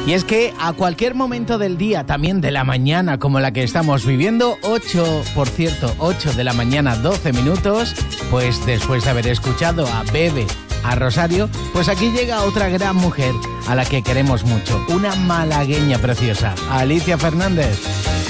Y es que a cualquier momento del día, también de la mañana como la que estamos viviendo, 8 de la mañana, 12 minutos, pues después de haber escuchado a Bebe, a Rosario, pues aquí llega otra gran mujer a la que queremos mucho, una malagueña preciosa, Alicia Fernández.